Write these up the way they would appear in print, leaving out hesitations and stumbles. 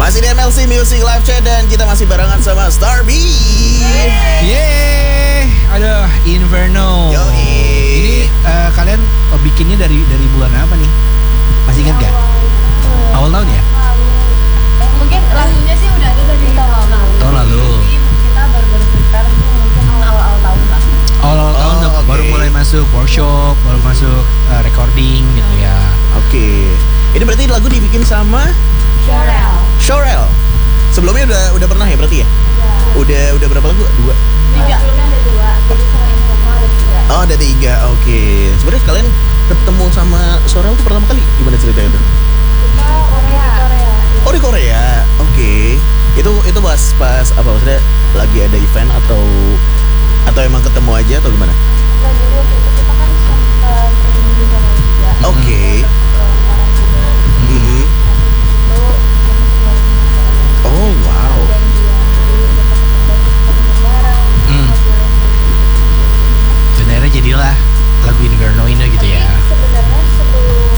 Masih di MLC Music Live Chat dan kita masih barengan sama Starby. Yeay, aduh, Inferno. Ini kalian bikinnya dari bulan apa nih? Masih ingat gak? Awal tahun ya? Mungkin lagunya sih udah ada dari tahun lalu. Jadi kita baru prepare tuh mungkin awal tahun lah. Awal tahun baru mulai masuk workshop, baru masuk recording gitu ya. Oke. Ini berarti lagu dibikin sama Shorel. Sebelumnya udah pernah ya berarti ya? Udah berapa lagu? 2. Sebelumnya ada 2. Jadi sama Inferno ada 3. Oh, ada 3. Oke. Sebenarnya kalian ketemu sama Shorel tuh pertama kali gimana ceritanya tuh? Kita Korea. Oh, di Korea. Oke. Itu pas apa maksudnya lagi ada event atau emang ketemu aja atau gimana? Nah, jadi waktu itu kita kan sempat training di sana juga. Oke. Mhm. Oh, wow. Dan akhirnya jadilah lagu Inferno ini gitu ya. Sebenarnya sebelum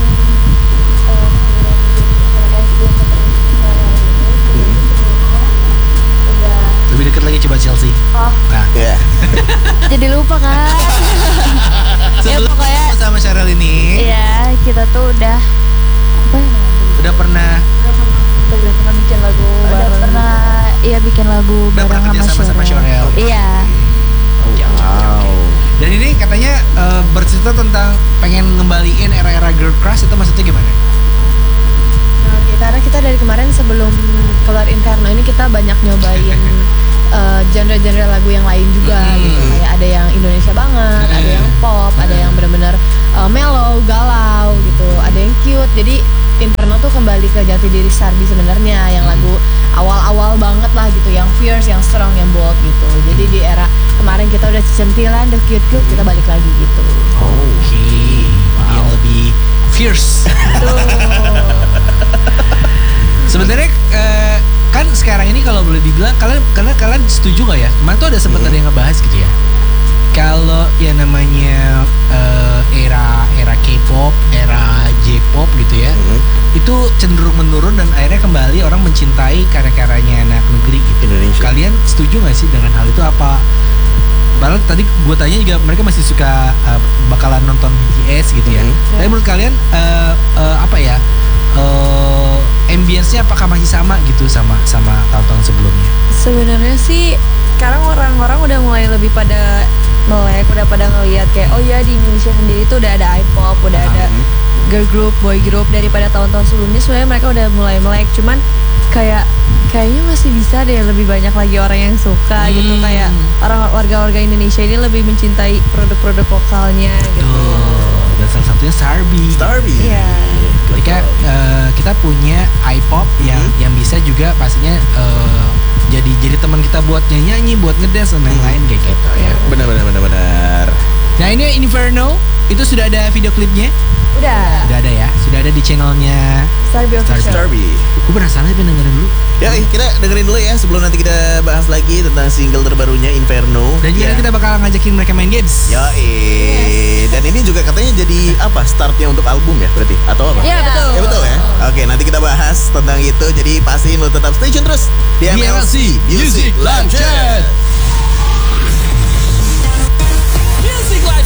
Lebih dekat lagi coba Chelsea. Oh. Nah, Ya. Jadi lupa kan? sebelum pokoknya sama Cheryl ini Iya, kita tuh udah apa ya? udah pernah bikin lagu bareng. Iya bikin lagu udah pernah bareng kerja sama Cheryl. Iya. Wow. Dan ini katanya bercerita tentang pengen ngembaliin era-era girl crush, itu maksudnya gimana? Nah, karena kita dari kemarin sebelum keluar Inferno ini kita banyak nyobain genre-genre lagu yang lain juga gitu. Kayak ada yang Indonesia banget, ada yang pop, ada yang benar-benar mellow, galau gitu, ada yang cute. Jadi Inferno tuh kembali ke jati diri Starby sebenarnya, yang lagu awal-awal banget lah gitu, yang fierce, yang strong, yang bold gitu. Jadi di era kemarin kita udah centilan, udah cute-cute, kita balik lagi gitu. Oke, yang lebih fierce. Sebenarnya kan sekarang ini kalau boleh dibilang kalian setuju nggak ya? Kemarin tuh ada sempat ada yang ngebahas gitu ya. Kalau yang namanya era K-pop, era J-pop gitu ya, itu cenderung menurun dan akhirnya kembali orang mencintai karya-karyanya anak negeri gitu. Indonesia. Kalian setuju nggak sih dengan hal itu apa? Padahal tadi gue tanya juga mereka masih suka bakalan nonton BTS gitu ya. Tapi menurut kalian apa ya? Ambience-nya apakah masih sama gitu sama tahun-tahun sebelumnya? Sebenarnya sih sekarang orang-orang udah mulai lebih pada melek, udah pada ngelihat kayak oh ya di Indonesia sendiri tuh udah ada I-pop, udah ada girl group, boy group. Daripada tahun-tahun sebelumnya sebenarnya mereka udah mulai melek, cuman kayaknya masih bisa deh lebih banyak lagi orang yang suka gitu, kayak warga-warga Indonesia ini lebih mencintai produk-produk lokalnya gitu. Dan salah satunya Starby. Iya. Ketika kita punya I-pop yang bisa juga pastinya jadi teman kita buat nyanyi, buat ngedance dan lain-lain kayak gitu ya. Benar. Nah ini Inferno itu sudah ada video klipnya? Udah Udah ada ya, sudah ada di channelnya Starby Official. Starby. Gue penasaran tapi dengerin dulu. Ya, kita dengerin dulu ya sebelum nanti kita bahas lagi tentang single terbarunya Inferno. Dan juga kita bakal ngajakin mereka main games. Dan ini juga katanya jadi apa startnya untuk album ya berarti atau apa? Iya betul. Ya betul ya. Oke, nanti kita bahas tentang itu. Jadi pastiin lo tetap stay tune terus di MLC Music Live Chat. Music Live